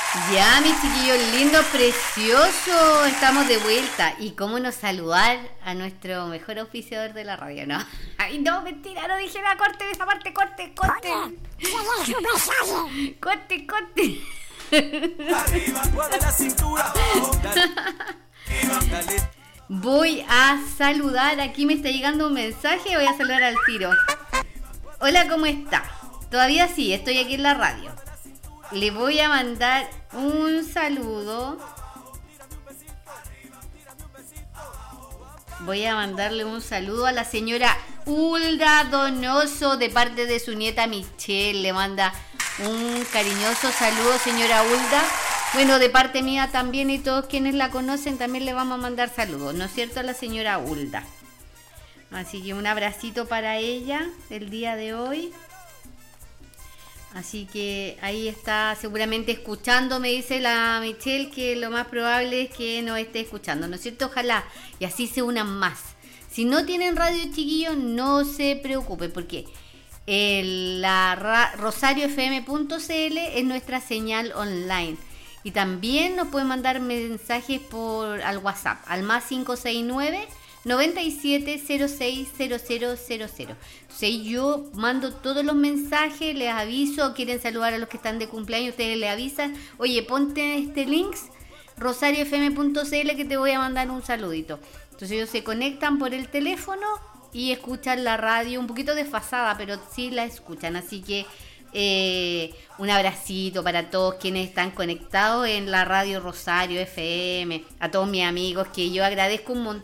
Ya, mis chiquillos lindos, preciosos, estamos de vuelta. ¿Y cómo no saludar a nuestro mejor auspiciador de la radio? No, ay, no, mentira, no dije nada, corte esa parte, corte. Corte. Arriba, mueve la cintura. Dale. Voy a saludar, aquí me está llegando un mensaje, voy a saludar al tiro. Hola, ¿cómo está? Todavía sí, estoy aquí en la radio. Le voy a mandar un saludo. Voy a mandarle un saludo a la señora Hulda Donoso de parte de su nieta Michelle. Le manda un cariñoso saludo, señora Hulda. Bueno, de parte mía también, y todos quienes la conocen también le vamos a mandar saludos, ¿no es cierto?, a la señora Hulda. Así que un abracito para ella el día de hoy. Así que ahí está seguramente escuchando, me dice la Michelle, que lo más probable es que nos esté escuchando, ¿no es cierto? Ojalá, y así se unan más. Si no tienen radio, chiquillos, no se preocupen, porque la rosariofm.cl es nuestra señal online. Y también nos pueden mandar mensajes al WhatsApp, al más 569 97060000. Entonces yo mando todos los mensajes, les aviso, quieren saludar a los que están de cumpleaños, ustedes les avisan, oye, ponte este link, rosariofm.cl, que te voy a mandar un saludito. Entonces ellos se conectan por el teléfono y escuchan la radio, un poquito desfasada, pero sí la escuchan. Así que un abracito para todos quienes están conectados en la radio Rosario FM, a todos mis amigos, que yo agradezco un montón